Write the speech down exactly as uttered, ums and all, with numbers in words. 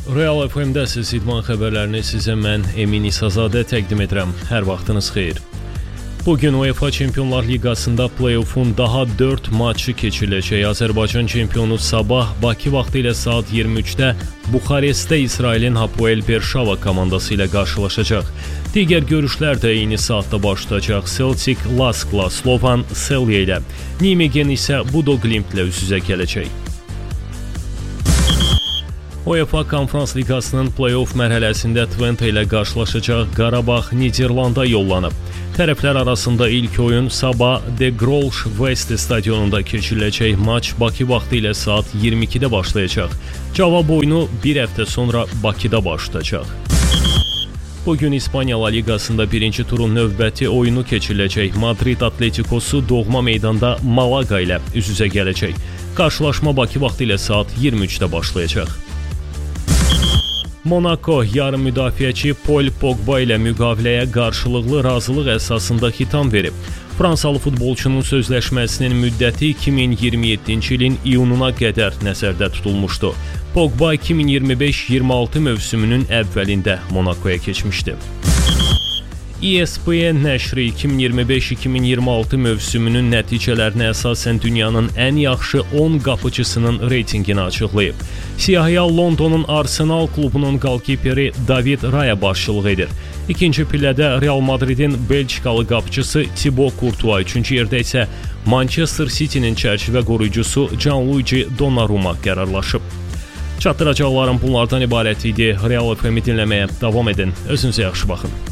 Real F M-dəsiz idman xəbərlərini sizə mən Emin İsazadə təqdim edirəm. Hər vaxtınız xeyir. Bugün UEFA Çempionlar Liqasında play-off'un daha dörd maçı keçiriləcək. Azərbaycan çempionu sabah Bakı vaxtı ilə saat iyirmi üçdə Buxarestdə İsrailin Hapoel Berşava komandası ilə qarşılaşacaq. Digər görüşlər də eyni saatda başlayacaq. Celtic Laskla, Slovan Celje ilə, Nijmegen isə Bodo Glimt ilə üz-üzə gələcək. UEFA Konferans Liqasının play-off mərhələsində Twente ilə qarşılaşacaq Qarabağ Niderlanda yollanıb. Tərəflər arasında ilk oyun sabah De Grolsch West stadionunda keçiriləcək. Maç Bakı vaxtı ilə saat iyirmi ikidə başlayacaq. Cavab oyunu bir həftə sonra Bakıda başlayacaq. Bugün İspaniya La Liqasında birinci turun növbəti oyunu keçiriləcək. Madrid Atleticosu doğma meydanda Malaga ilə üz-üzə gələcək. Qarşılaşma Bakı vaxtı ilə saat iyirmi üçdə başlayacaq. Monaco yarım müdafiəçi Paul Pogba ilə müqaviləyə qarşılıqlı razılıq əsasında xitam verib. Fransalı futbolçunun sözləşməsinin müddəti iki min iyirmi yeddinci ilin iyununa qədər nəzərdə tutulmuşdu. Pogba iki min iyirmi beş iyirmi altı mövsümünün əvvəlində Monacoya keçmişdi. E S P N nəşri iki min iyirmi beş iki min iyirmi altı mövsümünün nəticələrinə əsasən dünyanın ən yaxşı on qapıcısının reytinqini açıqlayıb. Siyahıya Londonun Arsenal klubunun qalkiperi David Raya başçılıq edir. İkinci pillədə Real Madridin Belçikalı qapıcısı Thibaut Courtois, üçüncü yerdə isə Manchester City'nin çərçivə qoruyucusu Gianluigi Donnarumma qərarlaşıb. Çatdıracaqlarım bunlardan ibarət idi. Real F M-i dinləməyə davam edin. Özünüzə yaxşı baxın.